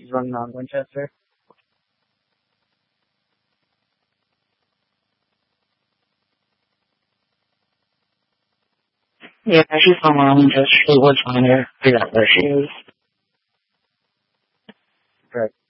she's running on Winchester. Yeah, she's home on just she was on her. Figure out where she is. Right.